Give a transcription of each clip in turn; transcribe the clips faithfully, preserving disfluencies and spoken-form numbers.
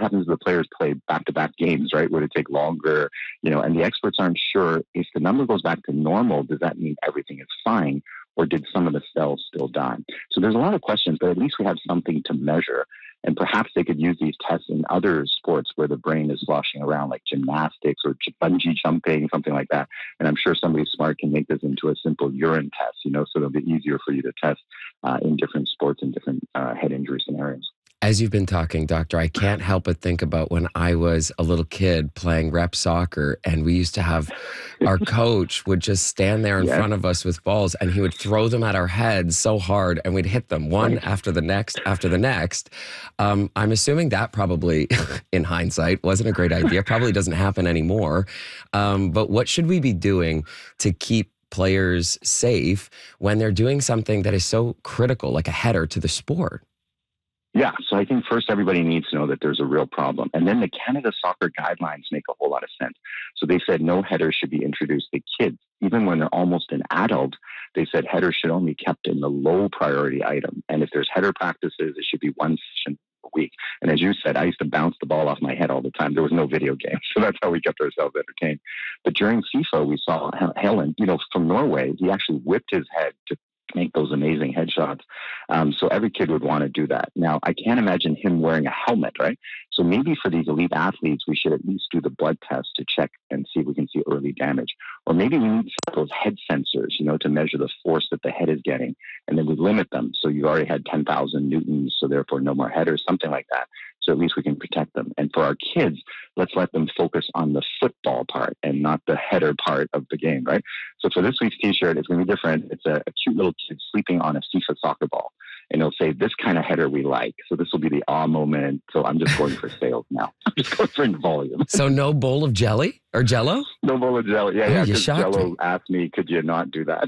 happens if the players play back-to-back games, right? Would it take longer? You know, and the experts aren't sure if the number goes back to normal, does that mean everything is fine? Or did some of the cells still die? So there's a lot of questions, but at least we have something to measure. And perhaps they could use these tests in other sports where the brain is sloshing around, like gymnastics or bungee jumping, something like that. And I'm sure somebody smart can make this into a simple urine test, you know, so it'll be easier for you to test uh, in different sports and different uh, head injury scenarios. As you've been talking, Doctor, I can't help but think about when I was a little kid playing rep soccer, and we used to have our coach would just stand there in yes. front of us with balls, and he would throw them at our heads so hard, and we'd hit them one right. after the next after the next. Um, I'm assuming that probably, in hindsight, wasn't a great idea. Probably doesn't happen anymore. Um, but what should we be doing to keep players safe when they're doing something that is so critical, like a header to the sport? Yeah, so I think first everybody needs to know that there's a real problem. And then the Canada Soccer guidelines make a whole lot of sense. So they said no headers should be introduced to kids. Even when they're almost an adult, they said headers should only be kept in the low priority item. And if there's header practices, it should be one session a week. And as you said, I used to bounce the ball off my head all the time. There was no video game. So that's how we kept ourselves entertained. But during FIFA, we saw Helen, you know, from Norway, he actually whipped his head to make those amazing headshots. Um, so every kid would want to do that. Now, I can't imagine him wearing a helmet, right? So maybe for these elite athletes, we should at least do the blood test to check and see if we can see early damage. Or maybe we need those head sensors, you know, to measure the force that the head is getting. And then we limit them. So you already had ten thousand newtons, so therefore no more headers, something like that. So at least we can protect them. And for our kids, let's let them focus on the football part and not the header part of the game, right? So for this week's t-shirt, it's going to be different. It's a, a cute little kid sleeping on a FIFA soccer ball. And it'll say, this kind of header we like. So this will be the awe moment. So I'm just going for sales now. I'm just going for volume. So no bowl of jelly or Jell-O? No bowl of Jell-O. Yeah, oh, yeah. Because Jell-O me. asked me, could you not do that?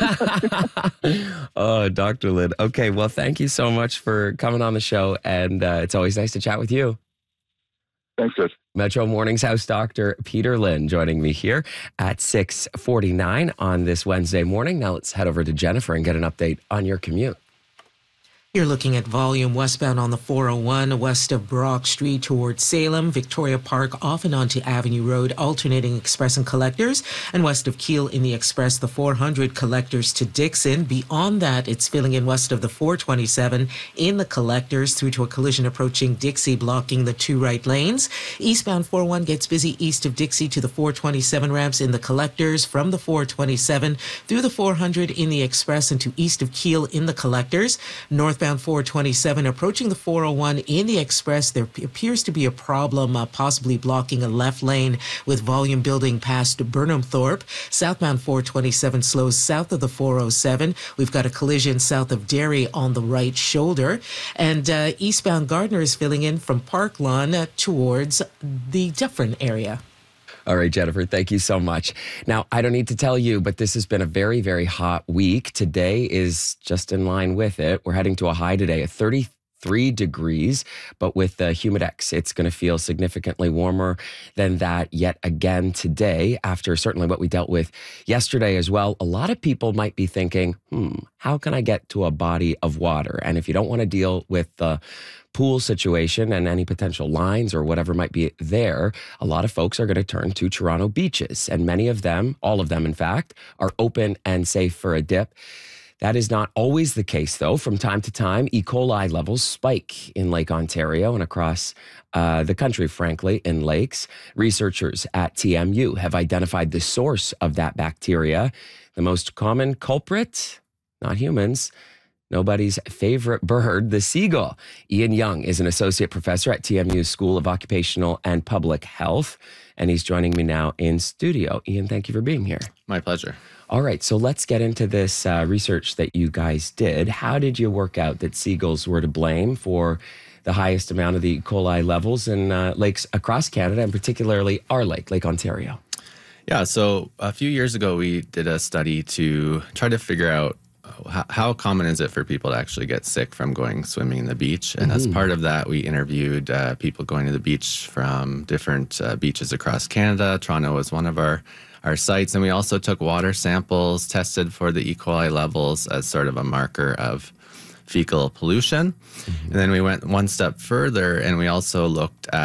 Oh, Doctor Lynn. Okay, well, thank you so much for coming on the show. And uh, it's always nice to chat with you. Thanks, Chris. Metro Mornings House Doctor Peter Lynn joining me here at six forty-nine on this Wednesday morning. Now let's head over to Jennifer and get an update on your commute. You're looking at volume westbound on the four oh one, west of Brock Street towards Salem, Victoria Park, off and onto Avenue Road, alternating express and collectors, and west of Keele in the express, the four hundred collectors to Dixon. Beyond that, it's filling in west of the four twenty-seven in the collectors through to a collision approaching Dixie, blocking the two right lanes. Eastbound four oh one gets busy east of Dixie to the four twenty-seven ramps in the collectors, from the four twenty-seven through the four hundred in the express and to east of Keele in the collectors. Northbound four twenty-seven approaching the four oh one in the express, there appears to be a problem, uh, possibly blocking a left lane with volume building past Burnham Thorpe. Southbound four twenty-seven slows south of the four oh seven. We've got a collision south of Derry on the right shoulder. And uh, eastbound Gardner is filling in from Park Lawn uh, towards the Dufferin area. All right, Jennifer, thank you so much. Now, I don't need to tell you, but this has been a very, very hot week. Today is just in line with it. We're heading to a high today of thirty-three degrees, but with the Humidex, it's going to feel significantly warmer than that yet again today, after certainly what we dealt with yesterday as well. A lot of people might be thinking, hmm, how can I get to a body of water? And if you don't want to deal with the pool situation and any potential lines or whatever might be there, a lot of folks are going to turn to Toronto beaches. And many of them, all of them in fact, are open and safe for a dip. That is not always the case, though. From time to time, E. coli levels spike in Lake Ontario and across uh, the country, frankly, in lakes. Researchers at T M U have identified the source of that bacteria. The most common culprit, not humans, nobody's favorite bird, the seagull. Ian Young is an associate professor at T M U's School of Occupational and Public Health, and he's joining me now in studio. Ian, thank you for being here. My pleasure. All right, so let's get into this uh, research that you guys did. How did you work out that seagulls were to blame for the highest amount of the E. coli levels in uh, lakes across Canada, and particularly our lake, Lake Ontario? Yeah, so a few years ago, we did a study to try to figure out how, how common is it for people to actually get sick from going swimming in the beach. And mm-hmm. as part of that, we interviewed uh, people going to the beach from different uh, beaches across Canada. Toronto was one of our our sites. And we also took water samples, tested for the E. coli levels as sort of a marker of fecal pollution. Mm-hmm. And then we went one step further and we also looked at